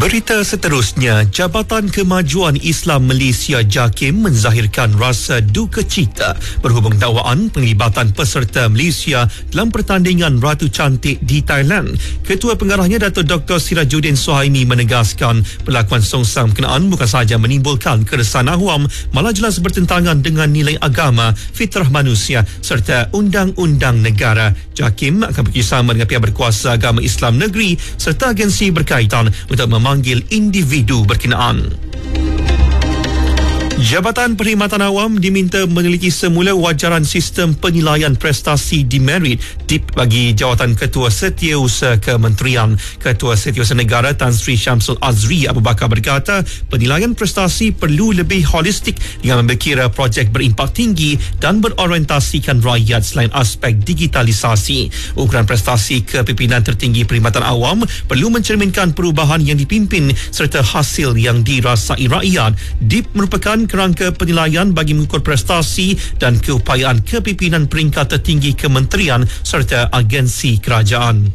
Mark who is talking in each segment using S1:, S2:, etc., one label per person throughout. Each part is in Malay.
S1: Berita seterusnya, Jabatan Kemajuan Islam Malaysia JAKIM menzahirkan rasa duka cita berhubung dakwaan penglibatan peserta Malaysia dalam pertandingan Ratu Cantik di Thailand. Ketua Pengarahnya Dato' Dr. Sirajuddin Suhaimi menegaskan perlakuan songsang berkenaan bukan sahaja menimbulkan keresahan awam, malah jelas bertentangan dengan nilai agama, fitrah manusia serta undang-undang negara. JAKIM akan bekerjasama dengan pihak berkuasa agama Islam negeri serta agensi berkaitan untuk memanggil individu berkenaan. Jabatan Perkhidmatan Awam diminta meneliti semula wajaran sistem penilaian prestasi demerit DIP bagi jawatan Ketua Setiausaha Kementerian. Ketua Setiausaha Negara Tan Sri Syamsul Azri Abu Bakar berkata, penilaian prestasi perlu lebih holistik dengan memikira projek berimpak tinggi dan berorientasikan rakyat selain aspek digitalisasi. Ukuran prestasi kepimpinan tertinggi Perkhidmatan Awam perlu mencerminkan perubahan yang dipimpin serta hasil yang dirasai rakyat. DIP merupakan kerangka penilaian bagi mengukur prestasi dan keupayaan kepimpinan peringkat tertinggi kementerian serta agensi kerajaan.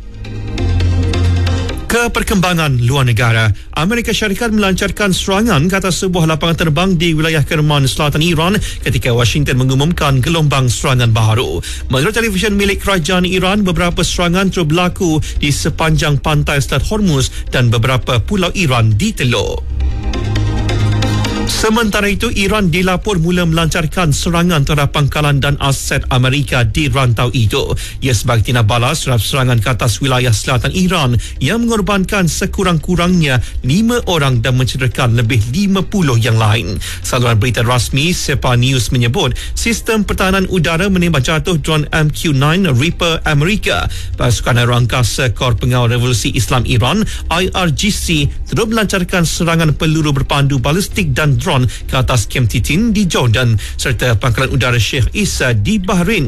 S1: Ke perkembangan luar negara, Amerika Syarikat melancarkan serangan ke atas sebuah lapangan terbang di wilayah Kerman, selatan Iran ketika Washington mengumumkan gelombang serangan baru. Menurut televisyen milik kerajaan Iran, beberapa serangan terus berlaku di sepanjang pantai Selat Hormuz dan beberapa pulau Iran diteluk. Sementara itu, Iran dilapor mula melancarkan serangan terhadap pangkalan dan aset Amerika di rantau itu. Ia sebagai tindak balas terhadap serangan ke atas wilayah selatan Iran yang mengorbankan sekurang-kurangnya 5 orang dan mencederakan lebih 50 yang lain. Saluran berita rasmi Sepa News menyebut sistem pertahanan udara menembak jatuh drone MQ-9 Reaper Amerika. Pasukan Aeroangkasa Kor Pengawal Revolusi Islam Iran IRGC terus melancarkan serangan peluru berpandu balistik dan drone ke atas kem Titin di Jordan serta pangkalan udara Sheikh Isa di Bahrain.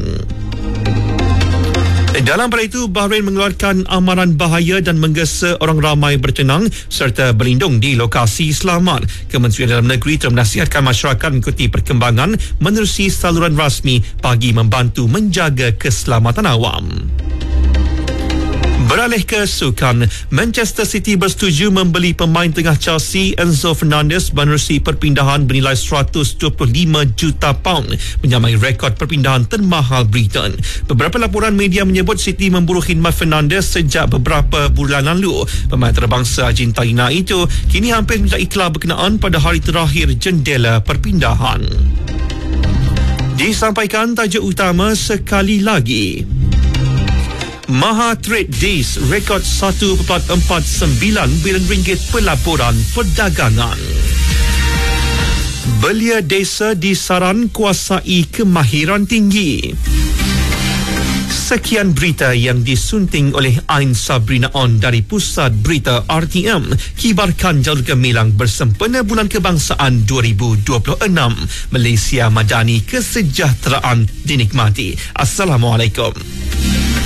S1: Dalam pada itu, Bahrain mengeluarkan amaran bahaya dan menggesa orang ramai bertenang serta berlindung di lokasi selamat. Kementerian Dalam Negeri telah menasihatkan masyarakat mengikuti perkembangan menerusi saluran rasmi bagi membantu menjaga keselamatan awam. Beralih ke sukan, Manchester City bersetuju membeli pemain tengah Chelsea Enzo Fernandez menerusi perpindahan bernilai 125 juta pound, menyamai rekod perpindahan termahal Britain. Beberapa laporan media menyebut City memburu khidmat Fernandez sejak beberapa bulan lalu. Pemain terbangsa Argentina itu kini hampir menyertai kelab berkenaan pada hari terakhir jendela perpindahan. Disampaikan tajuk utama sekali lagi. Maha Trade Days rekod 1.49 bilion ringgit pelaburan perdagangan. Belia desa disaran kuasai kemahiran tinggi. Sekian berita yang disunting oleh Ain Sabrina On dari Pusat Berita RTM. Kibarkan jalur gemilang bersempena Bulan Kebangsaan 2026. Malaysia Madani, kesejahteraan dinikmati. Assalamualaikum.